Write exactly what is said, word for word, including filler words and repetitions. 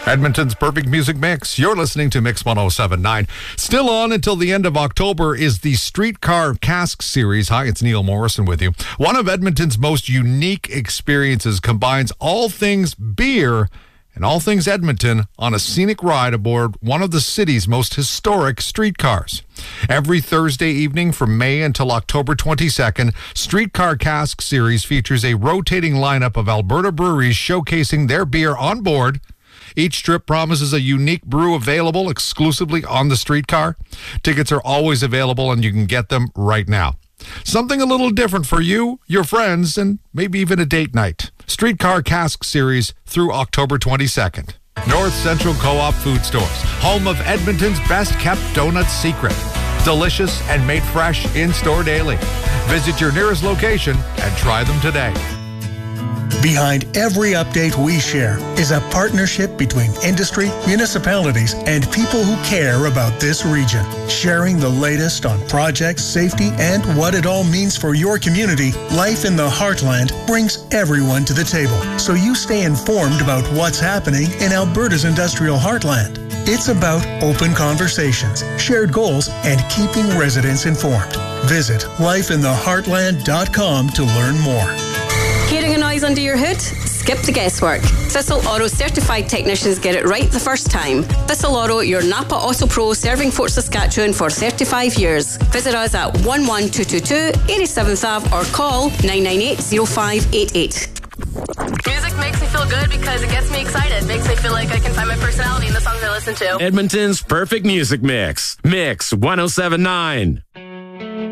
Edmonton's perfect music mix. You're listening to Mix one oh seven point nine. Still on until the end of October is the Streetcar Cask Series. Hi, it's Neil Morrison with you. One of Edmonton's most unique experiences combines all things beer and all things Edmonton on a scenic ride aboard one of the city's most historic streetcars. Every Thursday evening from May until October twenty-second, Streetcar Cask Series features a rotating lineup of Alberta breweries showcasing their beer on board. Each trip promises a unique brew available exclusively on the streetcar. Tickets are always available and you can get them right now. Something a little different for you, your friends, and maybe even a date night. Streetcar Cask Series through October twenty-second. North Central Co-op Food Stores, home of Edmonton's best-kept donut secret. Delicious and made fresh in-store daily. Visit your nearest location and try them today. Behind every update we share is a partnership between industry, municipalities, and people who care about this region. Sharing the latest on projects, safety, and what it all means for your community, Life in the Heartland brings everyone to the table, so you stay informed about what's happening in Alberta's industrial heartland. It's about open conversations, shared goals, and keeping residents informed. Visit life in the heartland dot com to learn more. Hearing a noise under your hood? Skip the guesswork. Thistle Auto certified technicians get it right the first time. Thistle Auto, your Napa Auto Pro, serving Fort Saskatchewan for thirty-five years. Visit us at one one two two two, eighty-seventh Avenue or call nine nine eight, zero five eight eight. Music makes me feel good because it gets me excited. Makes me feel like I can find my personality in the songs I listen to. Edmonton's perfect music mix. Mix one oh seven point nine.